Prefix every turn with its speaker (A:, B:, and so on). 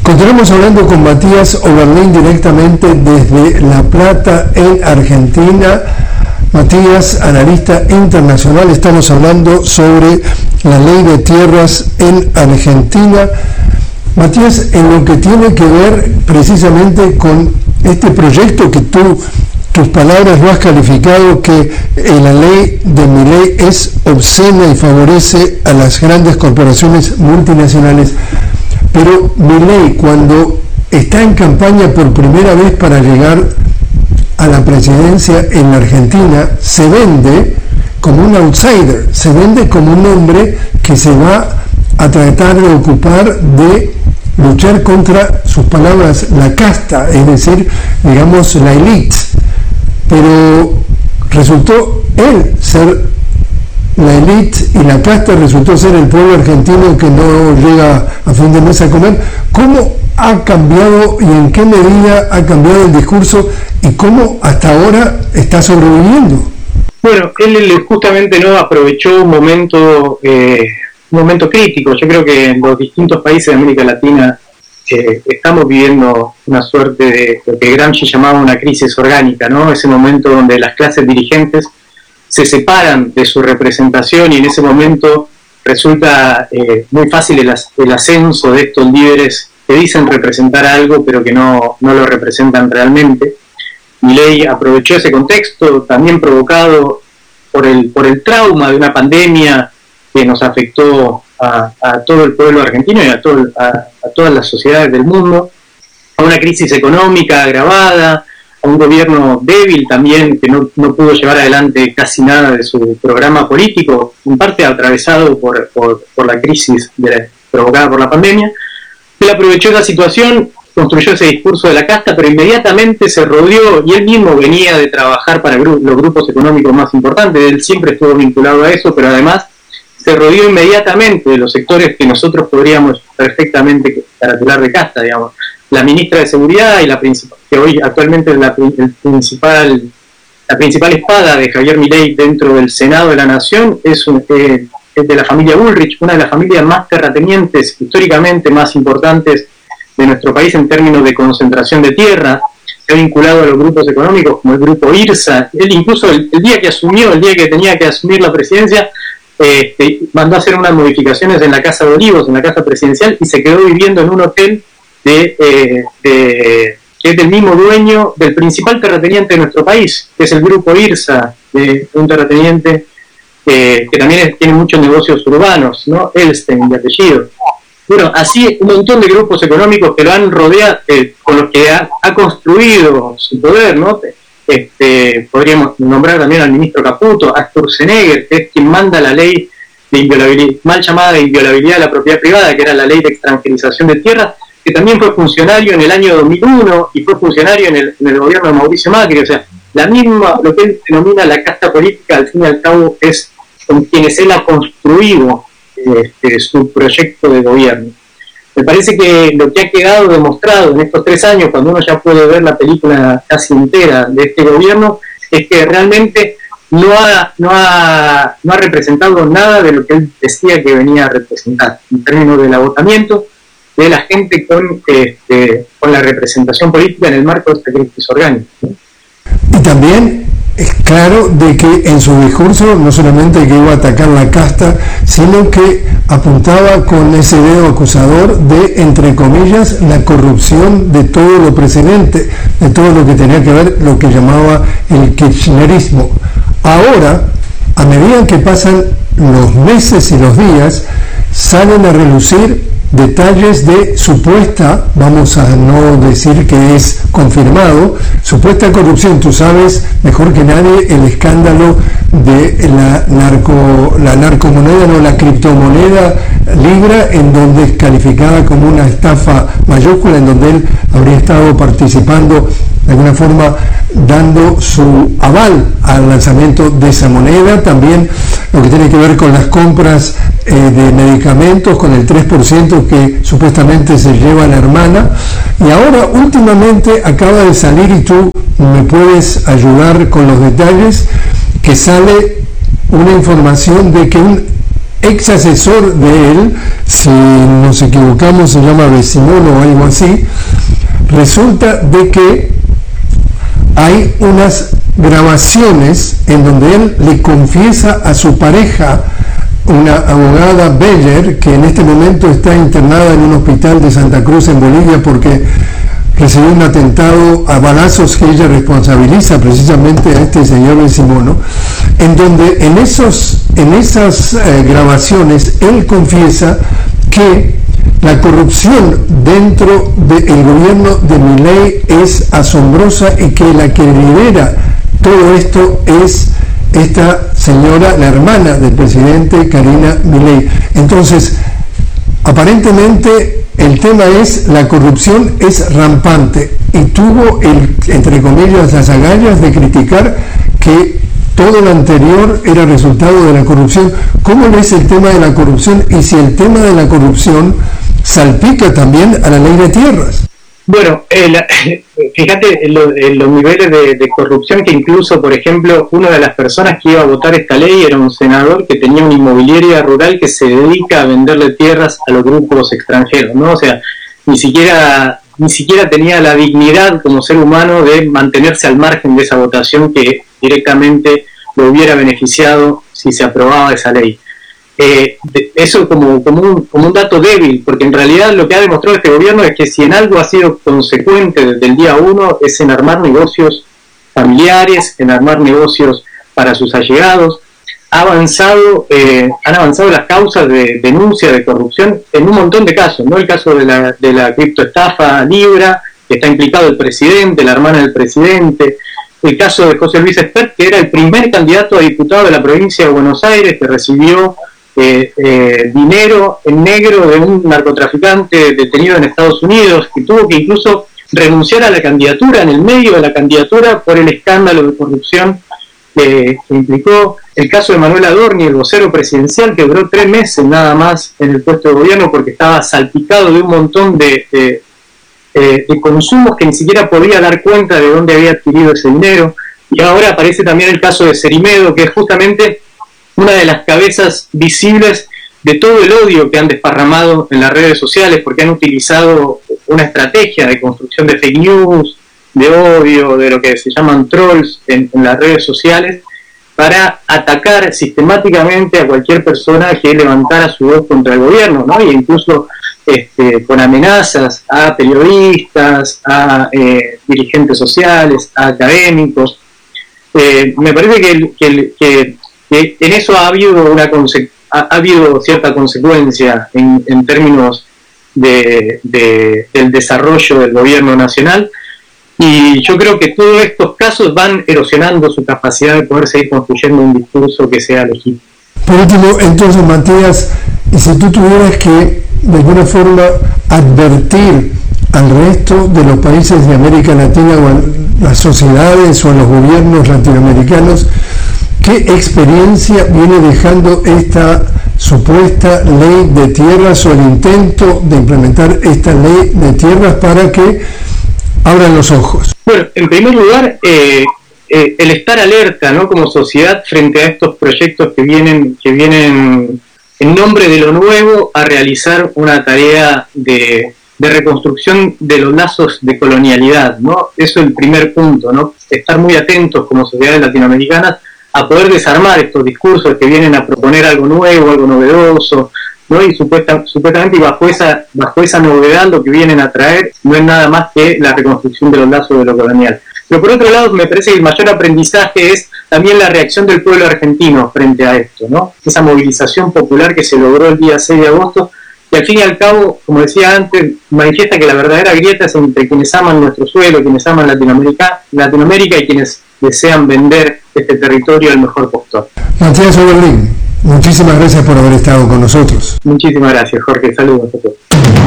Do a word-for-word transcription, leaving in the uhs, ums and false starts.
A: Continuamos hablando con Matías Oberlin directamente desde La Plata, en Argentina. Matías, analista internacional, estamos hablando sobre la ley de tierras en Argentina. Matías, en lo que tiene que ver precisamente con este proyecto que tú, tus palabras lo has calificado, que eh, la ley de Milei es obscena y favorece a las grandes corporaciones multinacionales. Pero Milei, cuando está en campaña por primera vez para llegar a la presidencia en la Argentina, se vende como un outsider, se vende como un hombre que se va a tratar de ocupar de luchar contra, sus palabras, la casta, es decir, digamos, la élite. Pero resultó él ser la élite y la casta, resultó ser el pueblo argentino que no llega a fin de mes a comer. ¿Cómo ha cambiado y en qué medida ha cambiado el discurso y cómo hasta ahora está sobreviviendo?
B: Bueno, él justamente no aprovechó un momento, eh, un momento crítico. Yo creo que en los distintos países de América Latina eh, estamos viviendo una suerte de lo que Gramsci llamaba una crisis orgánica, ¿no? Ese momento donde las clases dirigentes se separan de su representación y en ese momento resulta eh, muy fácil el, el ascenso de estos líderes que dicen representar algo pero que no, no lo representan realmente. Milei aprovechó ese contexto también provocado por el, por el trauma de una pandemia que nos afectó a, a todo el pueblo argentino y a, todo, a, a todas las sociedades del mundo, a una crisis económica agravada, a un gobierno débil también, que no, no pudo llevar adelante casi nada de su programa político, en parte atravesado por, por, por la crisis de, provocada por la pandemia. Él aprovechó esa situación, construyó ese discurso de la casta, pero inmediatamente se rodeó, y él mismo venía de trabajar para gru- los grupos económicos más importantes, él siempre estuvo vinculado a eso, pero además se rodeó inmediatamente de los sectores que nosotros podríamos perfectamente caracterizar de casta, digamos. La ministra de Seguridad y la principal, que hoy actualmente es la, el principal, la principal espada de Javier Milei dentro del Senado de la Nación, es, un, eh, es de la familia Bullrich, una de las familias más terratenientes, históricamente más importantes de nuestro país en términos de concentración de tierra. Se ha vinculado a los grupos económicos como el grupo IRSA. Él incluso el, el día que asumió, el día que tenía que asumir la presidencia, eh, mandó a hacer unas modificaciones en la Casa de Olivos, en la Casa Presidencial, y se quedó viviendo en un hotel De, eh, de, que es del mismo dueño del principal terrateniente de nuestro país, que es el grupo IRSA, de un terrateniente eh, que también es, tiene muchos negocios urbanos, ¿no? Elstein de apellido. Bueno, así un montón de grupos económicos que lo han rodeado, eh, con los que ha, ha construido su poder, ¿no? Este, podríamos nombrar también al ministro Caputo, a Sturzenegger, que es quien manda la ley de inviolabilidad, mal llamada de inviolabilidad de la propiedad privada, que era la ley de extranjerización de tierras, que también fue funcionario en el año dos mil uno y fue funcionario en el, en el gobierno de Mauricio Macri. O sea, la misma, lo que él denomina la casta política, al fin y al cabo, es con quienes él ha construido este, su proyecto de gobierno. Me parece que lo que ha quedado demostrado en estos tres años, cuando uno ya puede ver la película casi entera de este gobierno, es que realmente no ha, no ha, no ha representado nada de lo que él decía que venía a representar, en términos del agotamiento de la gente con, este, con la representación política en el marco de esta crisis orgánica.
A: Y también es claro de que en su discurso no solamente que iba a atacar la casta, sino que apuntaba con ese dedo acusador de, entre comillas, la corrupción de todo lo precedente, de todo lo que tenía que ver lo que llamaba el kirchnerismo. Ahora, a medida que pasan los meses y los días, salen a relucir detalles de supuesta, vamos a no decir que es confirmado, supuesta corrupción. Tú sabes mejor que nadie el escándalo de la narco, la narcomoneda, no la criptomoneda Libra, en donde es calificada como una estafa mayúscula, en donde él habría estado participando de alguna forma dando su aval al lanzamiento de esa moneda. También lo que tiene que ver con las compras eh, de medicamentos, con el tres por ciento que supuestamente se lleva la hermana. Y ahora últimamente acaba de salir, y tú me puedes ayudar con los detalles, que sale una información de que un ex asesor de él, si nos equivocamos se llama Vecimono o algo así, resulta de que hay unas grabaciones en donde él le confiesa a su pareja, una abogada Beller, que en este momento está internada en un hospital de Santa Cruz en Bolivia porque recibió un atentado a balazos que ella responsabiliza precisamente a este señor Vecimono, en donde en, esos, en esas eh, grabaciones él confiesa que la corrupción dentro del gobierno de Milei es asombrosa y que la que lidera todo esto es esta señora, la hermana del presidente, Karina Milei. Entonces, aparentemente el tema es, la corrupción es rampante y tuvo, el, entre comillas, las agallas de criticar que todo lo anterior era resultado de la corrupción. ¿Cómo ves el tema de la corrupción y si el tema de la corrupción salpica también a la ley de tierras?
B: Bueno, eh, la, fíjate en, lo, en los niveles de, de corrupción que incluso, por ejemplo, una de las personas que iba a votar esta ley era un senador que tenía una inmobiliaria rural que se dedica a venderle tierras a los grupos extranjeros, ¿no? O sea, ni siquiera ni siquiera tenía la dignidad como ser humano de mantenerse al margen de esa votación que directamente lo hubiera beneficiado si se aprobaba esa ley. Eh, eso como, como, un, como un dato débil, porque en realidad lo que ha demostrado este gobierno es que si en algo ha sido consecuente desde el día uno es en armar negocios familiares, en armar negocios para sus allegados. Ha avanzado, eh, han avanzado las causas de denuncia de corrupción en un montón de casos, ¿no? El caso de la, de la criptoestafa Libra, que está implicado el presidente, la hermana del presidente. El caso de José Luis Espert, que era el primer candidato a diputado de la provincia de Buenos Aires, que recibió Eh, eh, dinero en negro de un narcotraficante detenido en Estados Unidos, que tuvo que incluso renunciar a la candidatura, en el medio de la candidatura, por el escándalo de corrupción que, que implicó. El caso de Manuel Adorni, el vocero presidencial, que duró tres meses nada más en el puesto de gobierno porque estaba salpicado de un montón de, de, de, de consumos que ni siquiera podía dar cuenta de dónde había adquirido ese dinero. Y ahora aparece también el caso de Cerimedo, que es justamente una de las cabezas visibles de todo el odio que han desparramado en las redes sociales, porque han utilizado una estrategia de construcción de fake news, de odio, de lo que se llaman trolls en, en las redes sociales, para atacar sistemáticamente a cualquier persona que levantara su voz contra el gobierno, ¿no? Y incluso este, con amenazas a periodistas, a eh, dirigentes sociales, a académicos. Eh, me parece que, que, que en eso ha habido una conse- ha, ha habido cierta consecuencia en, en términos de, de, del desarrollo del gobierno nacional, y yo creo que todos estos casos van erosionando su capacidad de poder seguir construyendo un discurso que sea legítimo.
A: Por último, entonces, Matías, y si tú tuvieras que de alguna forma advertir al resto de los países de América Latina o a las sociedades o a los gobiernos latinoamericanos, ¿qué experiencia viene dejando esta supuesta ley de tierras o el intento de implementar esta ley de tierras para que abran los ojos?
B: Bueno, en primer lugar, eh, eh, el estar alerta, ¿no?, como sociedad frente a estos proyectos que vienen, que vienen en nombre de lo nuevo a realizar una tarea de, de reconstrucción de los lazos de colonialidad, ¿no? Eso es el primer punto, ¿no? Estar muy atentos como sociedades latinoamericanas a poder desarmar estos discursos que vienen a proponer algo nuevo, algo novedoso, ¿no? Y supuesta, supuestamente bajo esa, bajo esa novedad lo que vienen a traer no es nada más que la reconstrucción de los lazos de lo colonial. Pero por otro lado, me parece que el mayor aprendizaje es también la reacción del pueblo argentino frente a esto, ¿no? Esa movilización popular que se logró el día seis de agosto, y al fin y al cabo, como decía antes, manifiesta que la verdadera grieta es entre quienes aman nuestro suelo, quienes aman Latinoamérica, Latinoamérica y quienes desean vender este territorio al mejor postor.
A: Matías Oberlin, muchísimas gracias por haber estado con nosotros.
B: Muchísimas gracias, Jorge. Saludos a todos.